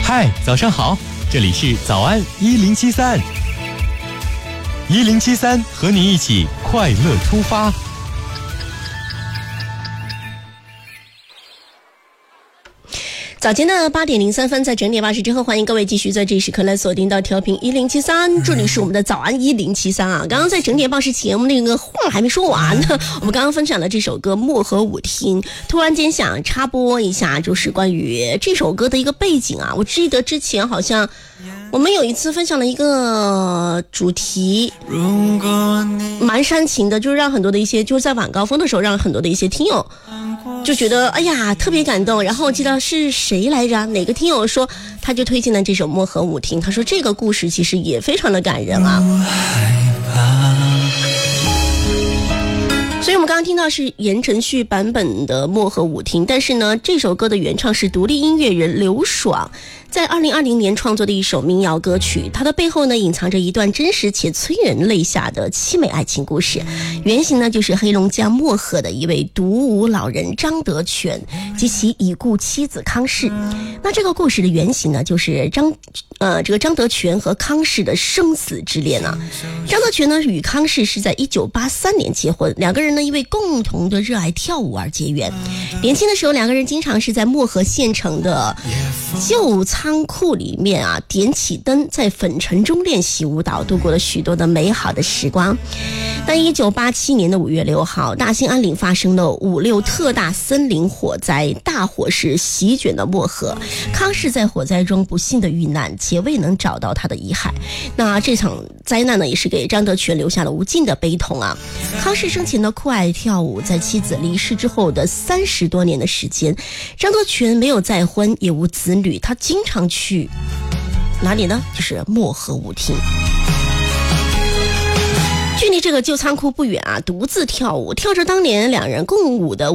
嗨，早上好，这里是早安1073，1073和你一起快乐出发。 早间的8点03分，在整点80之后，欢迎各位继续在这时刻来锁定到调频1073，这里是我们的早安1073啊。刚刚在整点报时前，我们那个话还没说完呢，我们刚刚分享了这首歌《漠河舞厅》，突然间想插播一下，就是关于这首歌的一个背景啊。我记得之前好像我们有一次分享了一个主题，蛮煽情的，就是让很多的一些，就是在晚高峰的时候，让很多的一些听友就觉得哎呀特别感动。然后我记得是谁来着，哪个听友说他就推荐了这首《漠河舞厅》，他说这个故事其实也非常的感人啊。所以我们刚刚听到是言承旭版本的《漠河舞厅》，但是呢这首歌的原唱是独立音乐人刘爽在2020年创作的一首民谣歌曲，它的背后呢隐藏着一段真实且催人泪下的凄美爱情故事。原型呢就是黑龙江漠河的一位独舞老人张德全及其已故妻子康氏。那这个故事的原型呢就是这个张德全和康氏的生死之恋啊。张德全呢与康氏是在1983年结婚，两个人呢因为共同的热爱跳舞而结缘。年轻的时候，两个人经常是在漠河县城的旧仓库里面啊点起灯，在粉尘中练习舞蹈，度过了许多的美好的时光。但1987年的5月6号，大兴安岭发生了5.6特大森林火灾，大火是席卷了漠河。康氏在火灾中不幸的遇难，且未能找到他的遗骸。那这场灾难呢，也是给张德全留下了无尽的悲痛啊。康氏生前的酷爱跳舞，在妻子离世之后的30多年的时间，张德全没有再婚，也无子女，他经常去哪里呢？就是漠河舞厅。距离这个旧仓库不远啊，独自跳舞，跳着当年两人共舞的